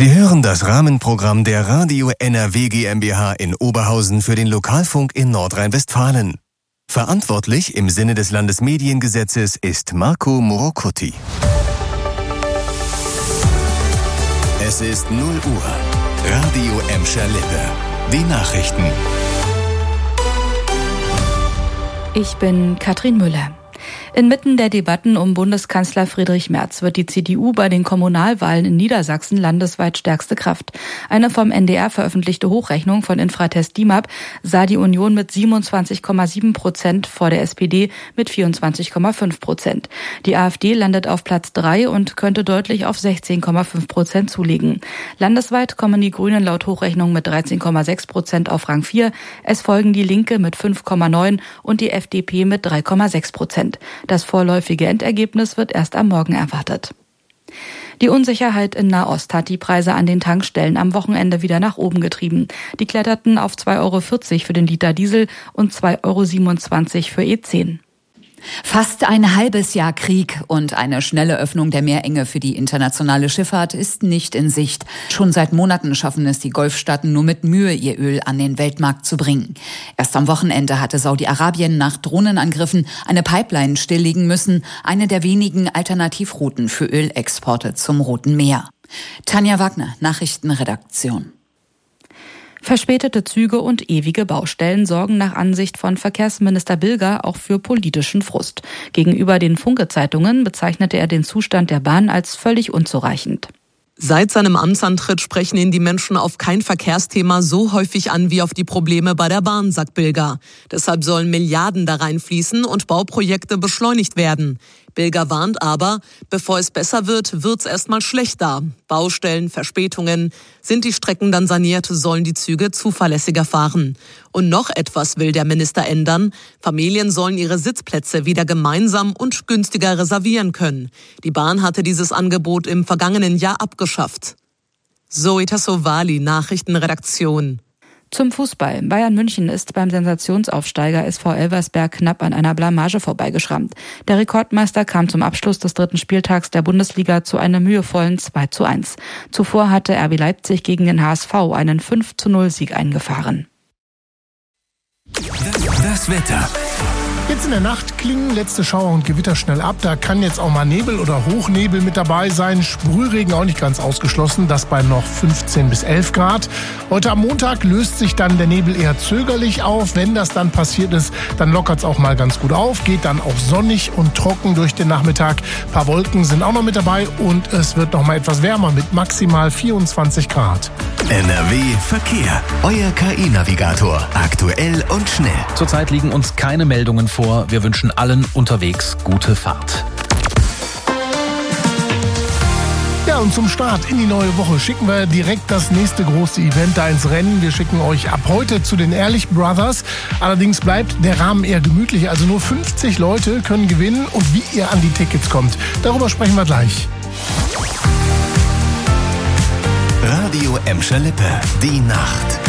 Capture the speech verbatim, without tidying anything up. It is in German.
Sie hören das Rahmenprogramm der Radio N R W GmbH in Oberhausen für den Lokalfunk in Nordrhein-Westfalen. Verantwortlich im Sinne des Landesmediengesetzes ist Marco Morocutti. Es ist null Uhr. Radio Emscher Lippe. Die Nachrichten. Ich bin Katrin Müller. Inmitten der Debatten um Bundeskanzler Friedrich Merz wird die C D U bei den Kommunalwahlen in Niedersachsen landesweit stärkste Kraft. Eine vom N D R veröffentlichte Hochrechnung von Infratest DIMAP sah die Union mit siebenundzwanzig Komma sieben Prozent vor der S P D mit vierundzwanzig Komma fünf Prozent. Die AfD landet auf Platz drei und könnte deutlich auf sechzehn Komma fünf Prozent zulegen. Landesweit kommen die Grünen laut Hochrechnung mit dreizehn Komma sechs Prozent auf Rang vier. Es folgen die Linke mit fünf Komma neun und die F D P mit drei Komma sechs Prozent. Das vorläufige Endergebnis wird erst am Morgen erwartet. Die Unsicherheit in Nahost hat die Preise an den Tankstellen am Wochenende wieder nach oben getrieben. Die kletterten auf zwei Euro vierzig für den Liter Diesel und zwei Euro siebenundzwanzig für E zehn. Fast ein halbes Jahr Krieg und eine schnelle Öffnung der Meerenge für die internationale Schifffahrt ist nicht in Sicht. Schon seit Monaten schaffen es die Golfstaaten nur mit Mühe, ihr Öl an den Weltmarkt zu bringen. Erst am Wochenende hatte Saudi-Arabien nach Drohnenangriffen eine Pipeline stilllegen müssen, eine der wenigen Alternativrouten für Ölexporte zum Roten Meer. Tanja Wagner, Nachrichtenredaktion. Verspätete Züge und ewige Baustellen sorgen nach Ansicht von Verkehrsminister Bilger auch für politischen Frust. Gegenüber den Funke-Zeitungen bezeichnete er den Zustand der Bahn als völlig unzureichend. Seit seinem Amtsantritt sprechen ihn die Menschen auf kein Verkehrsthema so häufig an wie auf die Probleme bei der Bahn, sagt Bilger. Deshalb sollen Milliarden da reinfließen und Bauprojekte beschleunigt werden. Bilger warnt aber, bevor es besser wird, wird's erstmal schlechter. Baustellen, Verspätungen. Sind die Strecken dann saniert, sollen die Züge zuverlässiger fahren. Und noch etwas will der Minister ändern. Familien sollen ihre Sitzplätze wieder gemeinsam und günstiger reservieren können. Die Bahn hatte dieses Angebot im vergangenen Jahr abgeschafft. Zoe Tassovali, Nachrichtenredaktion. Zum Fußball. Bayern München ist beim Sensationsaufsteiger S V Elversberg knapp an einer Blamage vorbeigeschrammt. Der Rekordmeister kam zum Abschluss des dritten Spieltags der Bundesliga zu einem mühevollen zwei zu eins. Zuvor hatte R B Leipzig gegen den H S V einen fünf zu null Sieg eingefahren. Das Wetter. Jetzt in der Nacht klingen letzte Schauer und Gewitter schnell ab. Da kann jetzt auch mal Nebel oder Hochnebel mit dabei sein. Sprühregen auch nicht ganz ausgeschlossen. Das bei noch fünfzehn bis elf Grad. Heute am Montag löst sich dann der Nebel eher zögerlich auf. Wenn das dann passiert ist, dann lockert es auch mal ganz gut auf. Geht dann auch sonnig und trocken durch den Nachmittag. Ein paar Wolken sind auch noch mit dabei. Und es wird noch mal etwas wärmer mit maximal vierundzwanzig Grad. N R W Verkehr. Euer K I-Navigator. Aktuell und schnell. Zurzeit liegen uns keine Meldungen vor. Wir wünschen allen unterwegs gute Fahrt. Ja, und zum Start in die neue Woche schicken wir direkt das nächste große Event da ins Rennen. Wir schicken euch ab heute zu den Ehrlich Brothers. Allerdings bleibt der Rahmen eher gemütlich. Also nur fünfzig Leute können gewinnen. Und wie ihr an die Tickets kommt, darüber sprechen wir gleich. Radio Emscher Lippe. Die Nacht.